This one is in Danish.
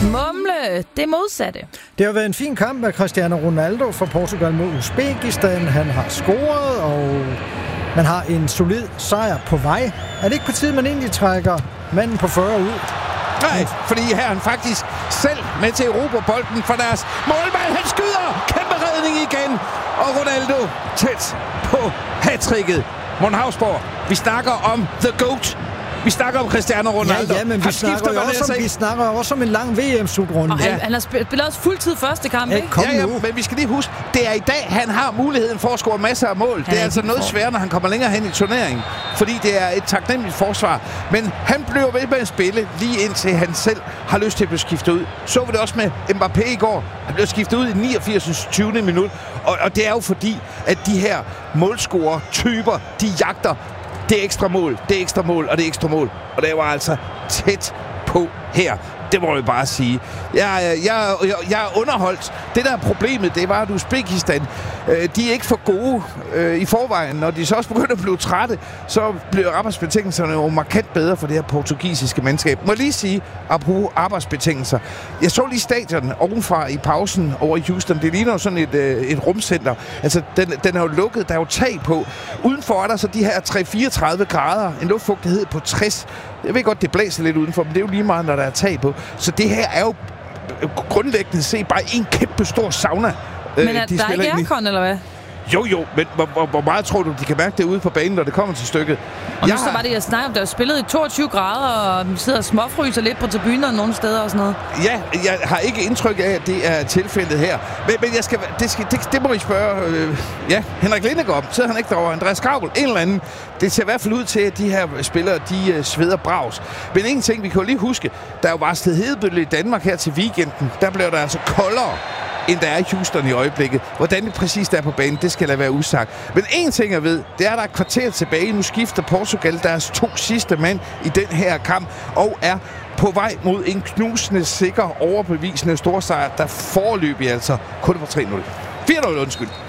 Mumle, det modsatte. Det har været en fin kamp af Cristiano Ronaldo for Portugal mod Uzbekistan. Han har scoret, og man har en solid sejr på vej. Er det ikke på tide, man egentlig trækker manden på 40 ud? Nej, fordi her er han faktisk selv med til Europa-bolden for deres målmand. Han skyder! Kæmpe redning igen! Og Ronaldo tæt på hat-tricket. Morten Hausborg, vi snakker om The GOAT. Vi snakker om Cristiano Ronaldo. Ja, men vi snakker også om en lang VM-slutrunde. Og han har spillet også fuldtid første kamp, ikke? Ja, men vi skal lige huske, det er i dag, han har muligheden for at score masser af mål. Det er altså noget sværere, når han kommer længere hen i turneringen. Fordi det er et taknemmeligt forsvar. Men han bliver ved med at spille, lige indtil han selv har lyst til at blive skiftet ud. Så vi det også med Mbappé i går. Han blev skiftet ud i 89. 20. minut. Og det er jo fordi, at de her målscorer-typer, de jagter det ekstra mål, det ekstra mål og det ekstra mål. Og det var altså tæt på her. Det må jeg bare sige. Jeg er underholdt. Det der er problemet, det var, at Uzbekistan, de er ikke for gode i forvejen. Når de så også begynder at blive trætte, så bliver arbejdsbetingelserne jo markant bedre for det her portugisiske mandskab. Må jeg lige sige, apropos arbejdsbetingelser. Jeg så lige stadion ovenfra i pausen over i Houston. Det ligner jo sådan et rumcenter. Altså, den er jo lukket. Der er jo tag på. Udenfor er der så de her 3-34 grader. En luftfugtighed på 60. Jeg ved godt, det blæser lidt udenfor, men det er jo lige meget, når der er tag på. Så det her er jo grundlæggende set bare en kæmpe stor sauna. Men er der ikke aircon, eller hvad? Jo, men hvor meget tror du, de kan mærke det ude på banen, når det kommer til stykket? Og nu så var det, jeg snakker om, der er spillet i 22 grader, og sidder og småfryser lidt på tribunerne nogle steder og sådan noget. Ja, jeg har ikke indtryk af, at det er tilfældet her. Men det må I spørge. Henrik Lindegaard, sidder han ikke derovre? Andreas Kravl, en eller anden. Det ser i hvert fald ud til, at de her spillere, de sveder bravs. Men en ting, vi kan jo lige huske, der er jo varslet hedebølge i Danmark her til weekenden. Der bliver der altså koldere, end der er i Houston i øjeblikket. Hvordan det præcis er på banen, det skal lade være usagt. Men en ting jeg ved, det er, at der er et kvarter tilbage. Nu skifter Portugal deres 2 sidste mand i den her kamp, og er på vej mod en knusende, sikker, overbevisende storsejr, der foreløbig altså kun var 3-0. 4-0, undskyld.